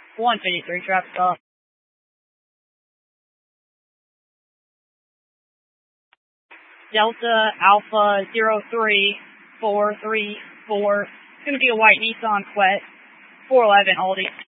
153 traffic stop. Delta Alpha 03434. It's going to be a white Nissan Quet, 411 Aldi.